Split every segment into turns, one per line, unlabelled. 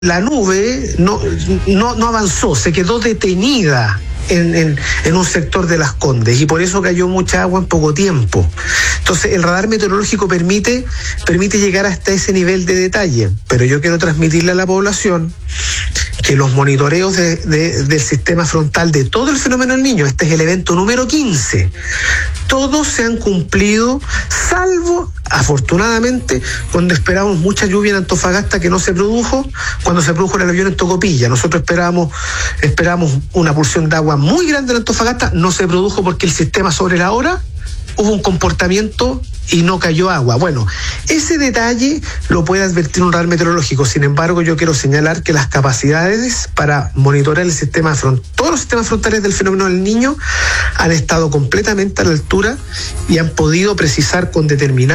la nube no avanzó, se quedó detenida en un sector de Las Condes, y por eso cayó mucha agua en poco tiempo. Entonces el radar meteorológico permite llegar hasta ese nivel de detalle, pero yo quiero transmitirle a la población que los monitoreos del sistema frontal de todo el fenómeno del Niño, este es el evento número 15, todos se han cumplido, salvo, afortunadamente, cuando esperábamos mucha lluvia en Antofagasta, que no se produjo, cuando se produjo el aluvión en Tocopilla. Nosotros esperábamos una porción de agua muy grande en Antofagasta, no se produjo porque el sistema sobre la hora hubo un comportamiento y no cayó agua. Bueno, ese detalle lo puede advertir un radar meteorológico. Sin embargo, yo quiero señalar que las capacidades para monitorear todos los sistemas frontales del fenómeno del Niño han estado completamente a la altura y han podido precisar con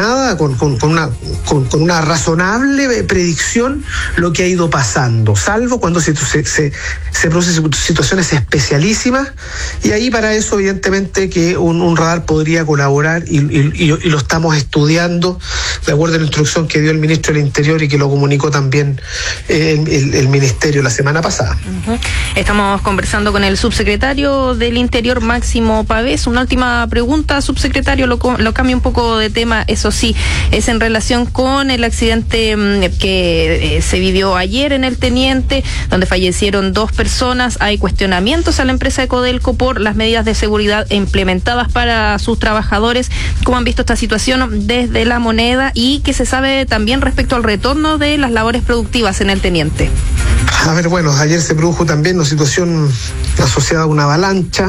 una razonable predicción lo que ha ido pasando, salvo cuando se producen situaciones especialísimas, y ahí para eso evidentemente que un radar podría colaborar y lo estamos estudiando de acuerdo a la instrucción que dio el ministro del Interior y que lo comunicó también el ministerio la semana pasada.
Estamos conversando con el subsecretario del Interior, Máximo Pavés. Una última pregunta, subsecretario, lo cambio un poco de tema, eso sí, es en relación con el accidente que se vivió ayer en el Teniente, donde fallecieron 2 personas. Hay cuestionamientos a la empresa de Codelco por las medidas de seguridad implementadas para sus trabajadores. ¿Cómo han visto esta situación desde La Moneda, y qué se sabe también respecto al retorno de las labores productivas en el Teniente?
A ver, bueno, ayer se produjo también una situación asociada a una avalancha,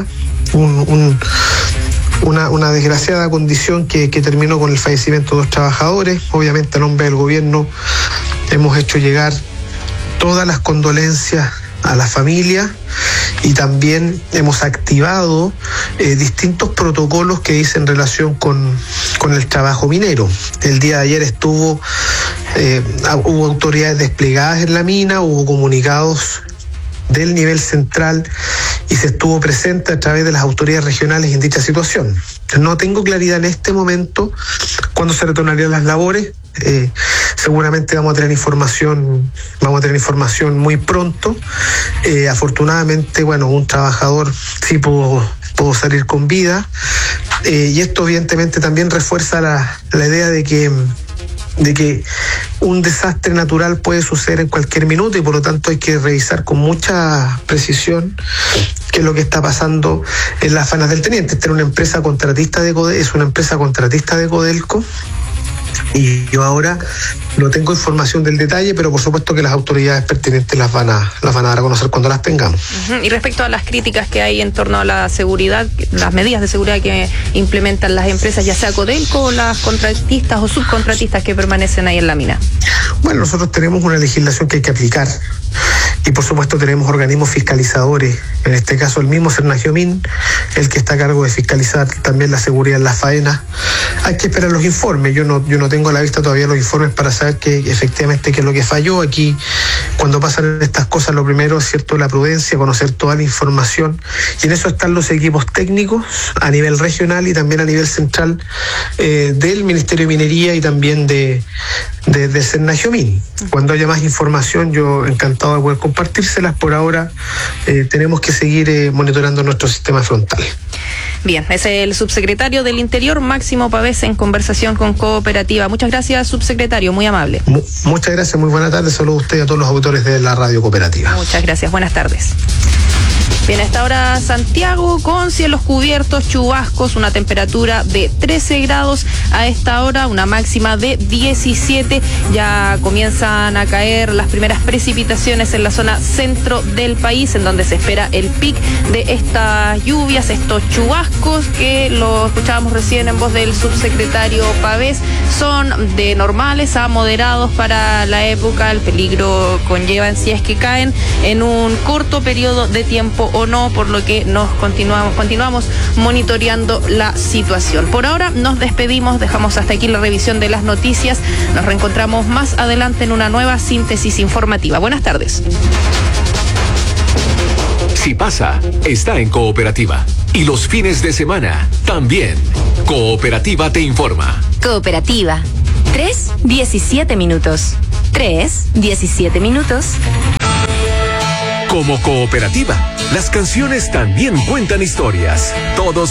una desgraciada condición que terminó con el fallecimiento de 2 trabajadores. Obviamente, a nombre del gobierno hemos hecho llegar todas las condolencias a la familia, y también hemos activado distintos protocolos que dicen relación con el trabajo minero. El día de ayer hubo autoridades desplegadas en la mina, hubo comunicados del nivel central y se estuvo presente a través de las autoridades regionales en dicha situación. No tengo claridad en este momento cuándo se retornarían las labores. Seguramente vamos a tener información muy pronto. Afortunadamente, bueno, un trabajador sí pudo salir con vida, y esto evidentemente también refuerza la idea de que un desastre natural puede suceder en cualquier minuto, y por lo tanto hay que revisar con mucha precisión qué es lo que está pasando en las faenas del Teniente. Esta es una empresa contratista de Codelco, y yo ahora no tengo información del detalle, pero por supuesto que las autoridades pertinentes las van a dar a conocer cuando las tengamos.
Y respecto a las críticas que hay en torno a la seguridad, las medidas de seguridad que implementan las empresas, ya sea Codelco o las contratistas o subcontratistas que permanecen ahí en la mina.
Bueno, nosotros tenemos una legislación que hay que aplicar, y por supuesto tenemos organismos fiscalizadores, en este caso el mismo Cernagiomín, el que está a cargo de fiscalizar también la seguridad en las faenas. Hay que esperar los informes. Yo no tengo a la vista todavía los informes para saber que efectivamente qué es lo que falló. Aquí, cuando pasan estas cosas, lo primero es cierto la prudencia, conocer toda la información, y en eso están los equipos técnicos a nivel regional y también a nivel central del Ministerio de Minería y también de Cernagiomín. Cuando haya más información, yo encantado de poder compartírselas. Por ahora tenemos que seguir monitoreando nuestro sistema frontal.
Bien, es el subsecretario del Interior, Máximo Pavés, en conversación con Cooperativa. Muchas gracias, subsecretario, muy amable.
Muchas gracias, muy buenas tardes. Saludos a usted y a todos los auditores de la radio Cooperativa.
Muchas gracias, buenas tardes. Bien, a esta hora Santiago con cielos cubiertos, chubascos, una temperatura de 13 grados a esta hora, una máxima de 17. Ya comienzan a caer las primeras precipitaciones en la zona centro del país, en donde se espera el pic de estas lluvias, estos chubascos que lo escuchábamos recién en voz del subsecretario Pavés, son de normales a moderados para la época. El peligro conllevan si es que caen en un corto periodo de tiempo o no, por lo que continuamos monitoreando la situación. Por ahora nos despedimos, dejamos hasta aquí la revisión de las noticias. Nos reencontramos más adelante en una nueva síntesis informativa. Buenas tardes.
Si pasa, está en Cooperativa. Y los fines de semana también. Cooperativa te informa.
Cooperativa. 3:17. 3:17 minutos.
Como cooperativa, las canciones también cuentan historias. Todos